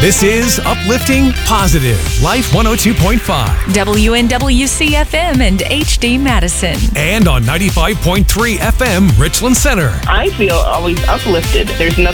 This is Uplifting Positive Life 102.5 WNWC-FM and HD Madison. and on 95.3 FM Richland Center. I feel always uplifted. There's nothing